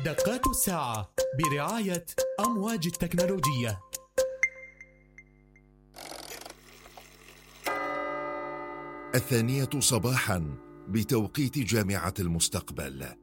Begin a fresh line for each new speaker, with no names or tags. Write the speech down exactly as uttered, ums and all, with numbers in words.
دقات الساعة برعاية أمواج التكنولوجية.
الثانية صباحا بتوقيت جامعة المستقبل.